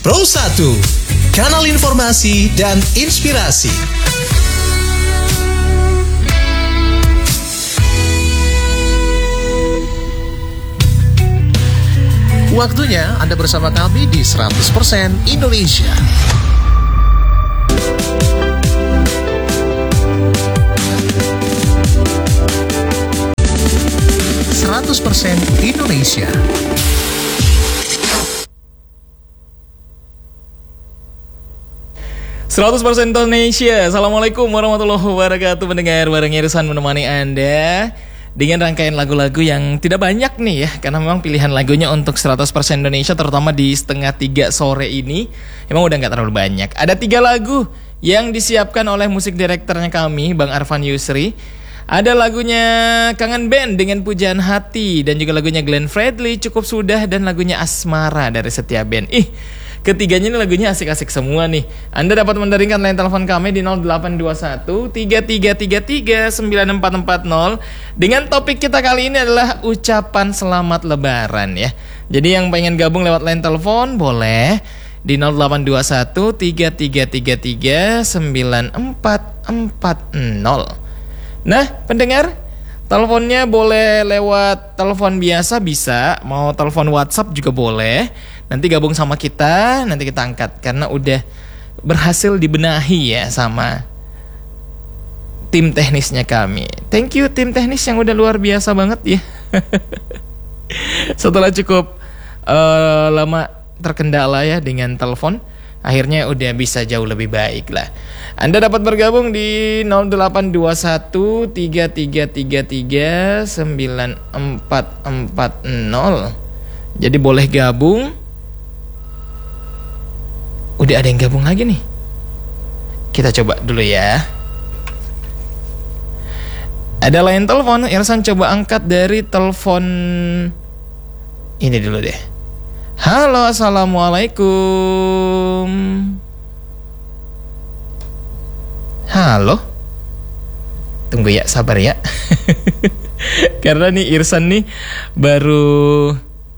Pro 1, kanal informasi dan inspirasi. Waktunya Anda bersama kami di 100% Indonesia. Indonesia. 100% Indonesia. Assalamualaikum warahmatullahi wabarakatuh. Mendengar bareng Irsan menemani Anda dengan rangkaian lagu-lagu yang tidak banyak nih ya, karena memang pilihan lagunya untuk 100% Indonesia terutama di setengah 3 sore ini emang udah gak terlalu banyak. Ada 3 lagu yang disiapkan oleh musik direkturnya kami, Bang Arfan Yusri. Ada lagunya Kangen Band dengan Pujaan Hati, dan juga lagunya Glenn Fredly Cukup Sudah, dan lagunya Asmara dari Setia Band. Ketiganya ini lagunya asik-asik semua nih. Anda dapat menderingkan line telepon kami di 0821 3333 9440. Dengan topik kita kali ini adalah ucapan selamat lebaran ya. Jadi yang pengen gabung lewat line telepon boleh di 0821 3333 9440. Nah, pendengar, teleponnya boleh lewat telepon biasa bisa, mau telepon WhatsApp juga boleh. Nanti gabung sama kita, nanti kita angkat karena udah berhasil dibenahi ya sama tim teknisnya kami. Thank you tim teknis yang udah luar biasa banget ya. Setelah cukup lama terkendala ya dengan telepon, akhirnya udah bisa jauh lebih baik lah. Anda dapat bergabung di 0821 3333 9440. Jadi boleh gabung. Udah ada yang gabung lagi nih. Kita coba dulu ya. Ada line telepon, Irsan coba angkat dari telepon ini dulu deh. Halo, assalamualaikum. Halo. Tunggu ya, sabar ya. Karena nih Irsan nih baru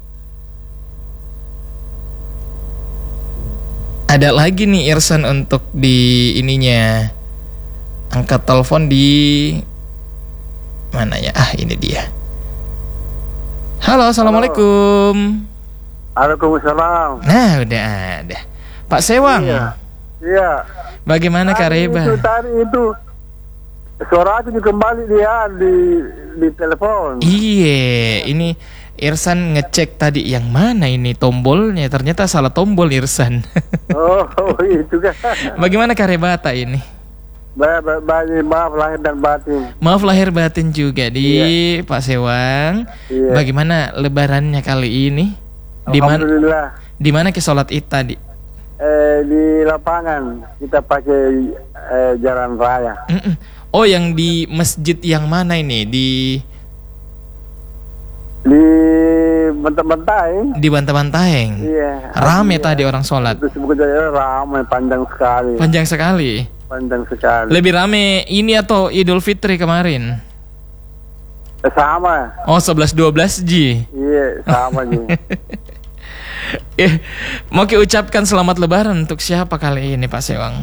ada lagi nih Irsan untuk di ininya. Angkat telepon di mana ya? Ini dia. Halo, assalamualaikum. Waalaikumsalam. Nah, udah ada. Pak Sewang. Iya. Bagaimana Kak Reba? Itu tadi itu suara itu kembali dia di telepon. Iya, ini Irsan ngecek tadi yang mana ini tombolnya, ternyata salah tombol Irsan. Oh, itu kan. Bagaimana Kak Rebata ini? Maaf lahir dan batin. Maaf lahir batin juga di Pak Sewang. Iya. Bagaimana lebarannya kali ini? Alhamdulillah. Di mana ke sholat Id tadi? Di lapangan kita pakai jalan raya. Oh, yang di masjid yang mana ini? Di Bantaeng. Di Bantaeng. Iya. Rame tadi orang sholat. Itu sebetulnya ramai, panjang sekali. Panjang sekali. Panjang sekali. Lebih rame ini atau Idul Fitri kemarin? Sama. Oh, 11-12 Ji. Iya, sama Ji. Mau ucapkan selamat lebaran untuk siapa kali ini Pak Sewang?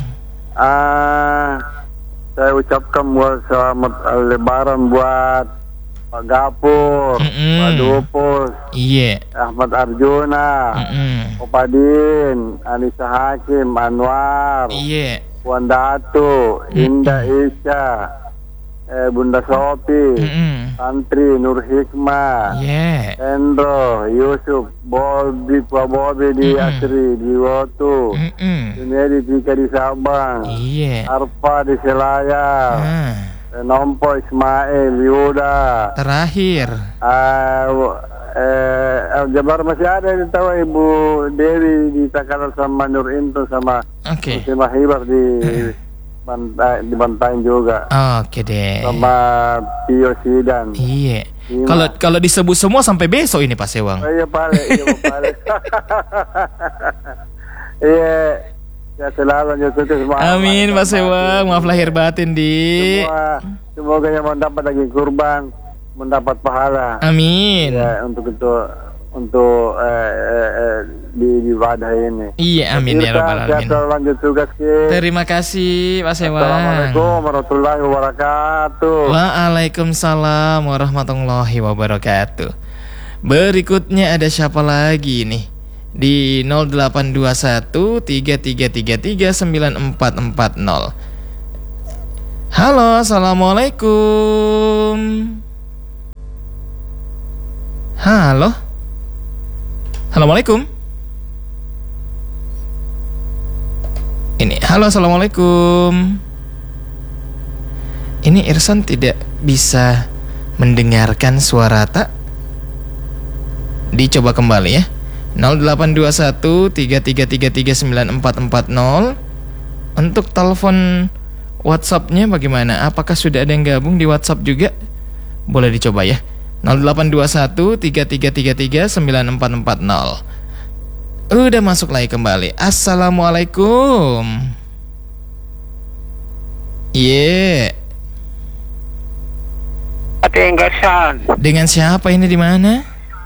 Saya ucapkan buat selamat lebaran buat Pak Gapur, Pak Dupus, Iya. Ahmad Arjuna, Opadin, Anissa Hakim, Anwar, Iya. Puan Datu, Indah Isya, Bunda Sopi, Santri Nur Hikmah, Endro, Yusuf, Bobi, Pak Bobi di Asri, di Wotu, Junedi Tika di Sabang, Arfa di Selayar, Nompo Ismail, Yuda. Terakhir Jabar masih ada yang tahu Ibu Dewi di Takarar sama Nur Into sama Muslimah Hibar di Bantaeng juga. Oke deh. Sama Tio Sidan. Iya. Kalau disebut semua sampai besok ini Pak Sewang. Iya Pak. Iya. Ya selalu sukses semua. Amin Pak Sewang. Maaf lahir batin di. Semoga yang mendapat daging kurban mendapat pahala. Amin. Ya untuk di wadah ini. Iya, amin ya rabbal alamin. Kita lanjut tugas ke. Terima kasih Pak Sewang. Assalamualaikum warahmatullahi wabarakatuh. Waalaikumsalam warahmatullahi wabarakatuh. Berikutnya ada siapa lagi nih? Di 0821 3333 9440. Halo, assalamualaikum. Halo, assalamualaikum. Ini, halo, assalamualaikum. Ini Irsan tidak bisa mendengarkan suara tak? Dicoba kembali ya. 0821 3333 9440. Untuk telepon WhatsApp-nya bagaimana? Apakah sudah ada yang gabung di WhatsApp juga? Boleh dicoba ya. 0821 3333 9440. Udah masuk lagi kembali. Assalamualaikum. Iya. Ada yang Gersan. Dengan siapa ini, di mana?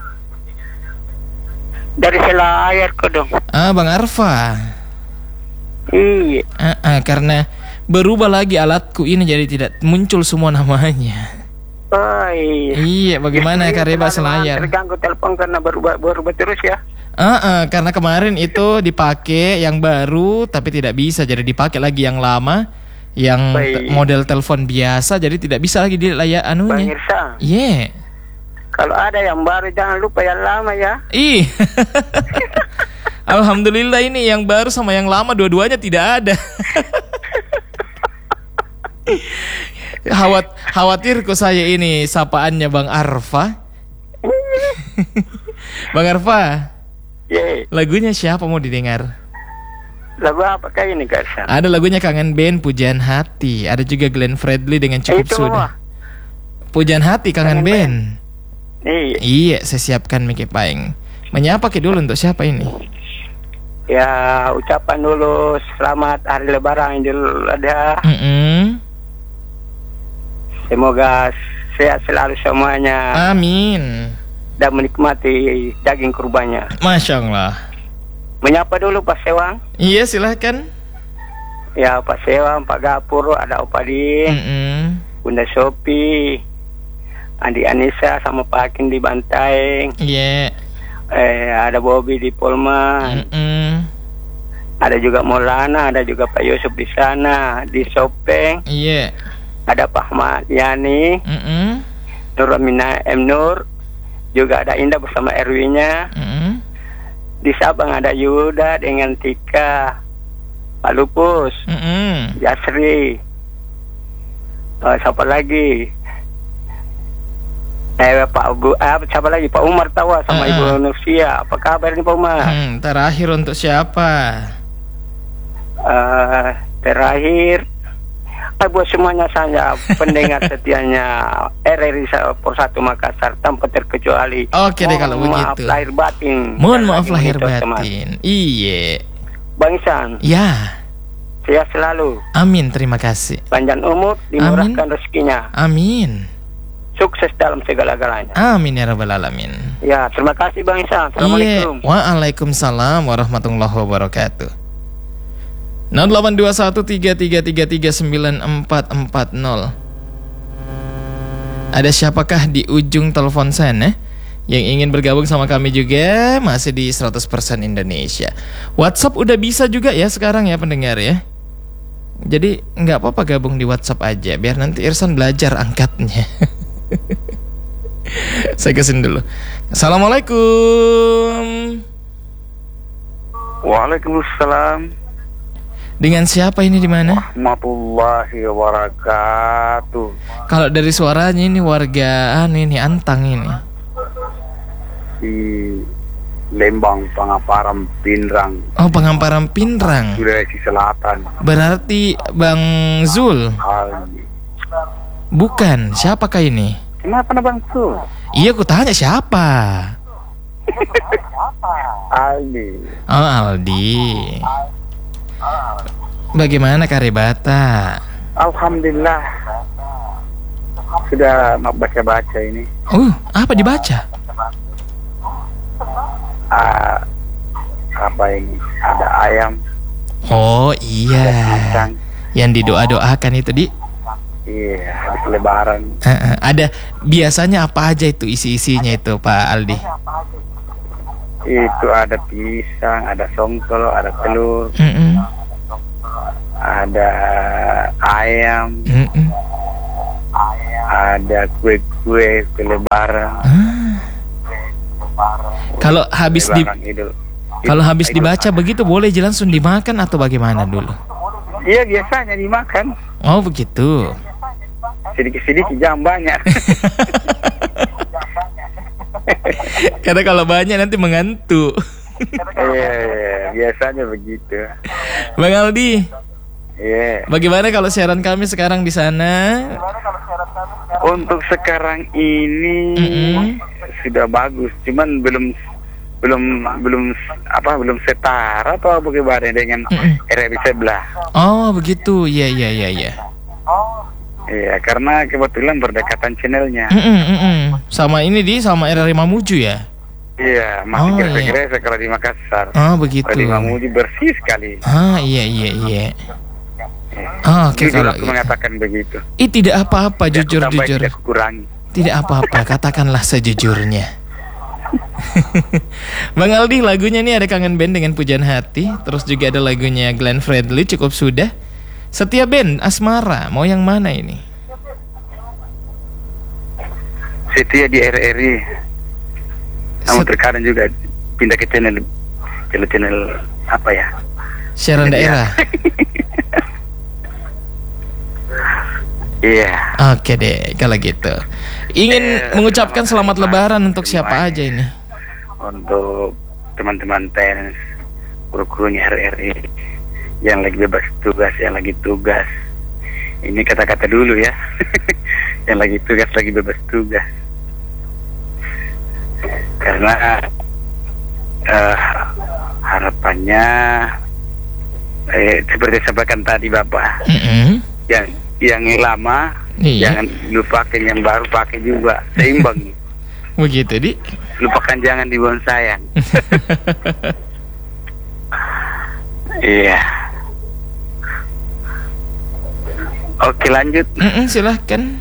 Dari Selayar kok dong. Bang Arfa. Iya. Karena berubah lagi alatku ini jadi tidak muncul semua namanya. Oh iya. Iya, bagaimana Kareba Selayar? Terganggu telepon karena berubah terus ya. Karena kemarin itu dipakai yang baru tapi tidak bisa, jadi dipakai lagi yang lama, yang model telepon biasa, jadi tidak bisa lagi di layar anunya. Bang Irsa. Iya. Kalau ada yang baru jangan lupa yang lama ya. Alhamdulillah ini yang baru sama yang lama dua-duanya tidak ada. Khawatirku saya ini sapaannya Bang Arfa. Bang Arfa. Yeah. Lagunya siapa mau didengar? Lagu apa kayak ini Gersan? Ada lagunya Kangen Band, Pujian Hati. Ada juga Glenn Fredly dengan Cukup itu Sudah. Pujian Hati, Kangen Band. Iya, saya siapkan Miki Paeng. Menyapa dulu untuk siapa ini? Ya, ucapan dulu selamat hari Lebaran Idul Adha. Semoga sehat selalu semuanya. Amin. Dan menikmati daging kurbannya. Masya Allah. Menyapa dulu Pak Sewang. Iya, silahkan. Ya, Pak Sewang, Pak Gapur, ada Opadin, Bunda Sopi, Andi Anissa sama Pak Hakim di Bantaeng. Iya. Ada Bobby di Polman. Ada juga Maulana, ada juga Pak Yusuf di sana, di Sopeng. Iya. Ada Pak Ahmad Yani, Nur Amina M. Nur. Juga ada Indah bersama Erwinya. Di Sabang ada Yuda dengan Tika, Pak Lupus, Yasri. Siapa lagi? Siapa lagi? Pak Umar Tawa sama Ibu Nursia. Apa kabar nih Pak Umar? Terakhir untuk siapa? Terakhir buat semuanya saya pendengar setianya RRI 1 Makassar tanpa terkecuali. Oke deh kalau begitu. Maaf lahir batin. Mohon maaf lahir batin. Iya. Bang Isan. Ya. Sehat selalu. Amin, terima kasih. Panjang umur, dimurahkan rezekinya. Amin. Sukses dalam segala-galanya. Amin ya rabbal alamin. Ya, terima kasih Bang Isan. Assalamualaikum. Waalaikumsalam warahmatullahi wabarakatuh. 082133339440. Ada siapakah di ujung telepon sana yang ingin bergabung sama kami juga? Masih di 100% Indonesia. WhatsApp udah bisa juga ya sekarang ya pendengar ya. Jadi nggak apa-apa gabung di WhatsApp aja, biar nanti Irsan belajar angkatnya. Saya kesin dulu. Assalamualaikum. Waalaikumsalam. Dengan siapa ini, di mana? Warahmatullahi wabarakatuh. Kalau dari suaranya ini warga ini Antang ini. Di Lembang, Pangamparan, Pinrang. Oh, Pangamparan Pinrang. Sulawesi Selatan. Berarti Bang Zul? Bukan, siapakah ini? Kenapa Bang Zul? Iya, aku tanya siapa? Aldi. Oh, Aldi. Bagaimana Karibata? Alhamdulillah. Sudah baca-baca ini. Apa dibaca? apa ini? Ada ayam. Oh iya. Ada pisang. Yang didoa-doakan itu di. Iya, habis lebaran. Ada biasanya apa aja itu isi-isinya itu Pak Aldi? Itu ada pisang, ada songkol, ada telur, ada ayam, ada kue-kue lebaran. Kalau habis dibaca begitu boleh langsung dimakan atau bagaimana dulu? Iya, biasanya dimakan. Oh begitu. Sedikit-sedikit, jangan banyak. Karena kalau banyak nanti mengantuk. Iya, biasanya begitu. Bang Aldi. Iya. Bagaimana kalau siaran kami sekarang di sana? Untuk sekarang ini sudah bagus, cuman belum setara atau bagaimana dengan RRI sebelah. Oh begitu, iya. Iya, karena kebetulan berdekatan channelnya. Sama ini sama RRI Mamuju ya? Iya, masih kira-kira kalau di Makassar. Oh begitu. Kalau di Mamuju bersih sekali. Iya. Oke, kalau aku mengatakan begitu. Tidak apa-apa, jujur. Tidak kurangi. Tidak apa-apa, katakanlah sejujurnya. Bang Aldi, lagunya nih ada Kangen Band dengan Pujaan Hati, terus juga ada lagunya Glenn Fredly, Cukup Sudah. Setia Band, Asmara, mau yang mana ini? Setia di RRI. Namun terkadang juga pindah ke channel apa ya? Siaran daerah. Iya. Oke deh, kalau gitu. Ingin mengucapkan selamat lebaran untuk siapa aja ini? Untuk teman-teman TNS, kru-krunya RRI yang lagi bebas tugas, yang lagi tugas. Ini kata-kata dulu ya. Yang lagi tugas, lagi bebas tugas. Karena harapannya seperti sampaikan tadi Bapak, yang lama jangan lupakan, yang baru pakai juga, seimbang. Begitu di. Lupakan, jangan dibuang sayang. Iya. Oke, lanjut. Silahkan.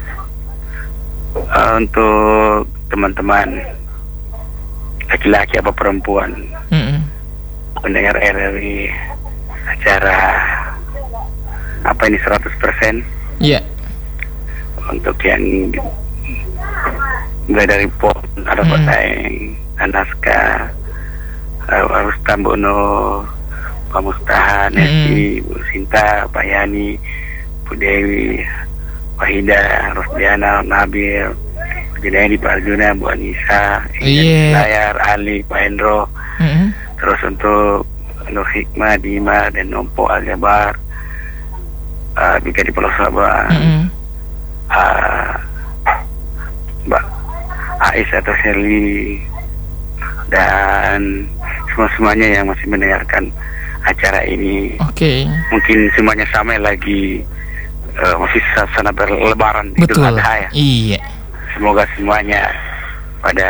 Untuk teman-teman laki-laki apa perempuan pendengar RRI, acara apa ini 100%? Iya. Untuk yang mulai dari Pon, ada Pak Daeng, Anaska, Arus Tambono, Pak Mustahan, Nesti, Bu Sinta, Pak Yani, Bu Dewi, Pak Hida, Rosdiana, Nabil, Bu Junaidi, Pak Arjuna, Bu Anissa, Layar, Ali, Pak Hendro. Terus untuk Nur Hikmah, Dima, dan Nompo Aljabar, juga di Pulau Sabah, Mbak Ais atau Sherly, dan semuanya yang masih mendengarkan acara ini. Oke. Mungkin semuanya sama lagi masih suasana berlebaran Idul Adha ya. Iya. Semoga semuanya pada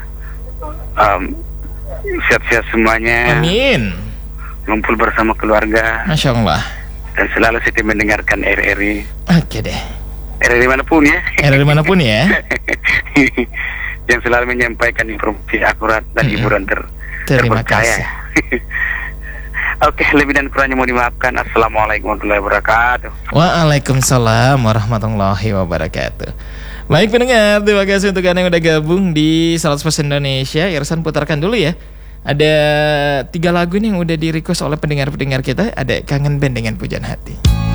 siap-siap semuanya. Amin. Ngumpul bersama keluarga. Masya Allah. Dan selalu setia mendengarkan RRI. Oke deh. RRI manapun ya. RRI manapun ya. Yang selalu menyampaikan informasi akurat dan hiburan Terima terpercaya. kasih. Oke, lebih dan kurangnya mau dimaafkan. Assalamualaikum warahmatullahi wabarakatuh. Waalaikumsalam warahmatullahi wabarakatuh. Baik pendengar, terima kasih untuk Anda yang udah gabung di 100% Indonesia. Irsan putarkan dulu ya. Ada 3 lagu nih yang udah di request oleh pendengar-pendengar kita. Ada Kangen Band dengan Pujaan Hati.